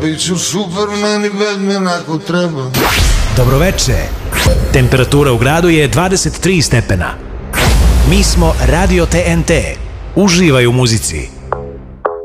Biću Superman i Batman ako treba. Dobroveče. Temperatura u gradu je 23 stepena. Mi smo Radio TNT. Uživaj u muzici.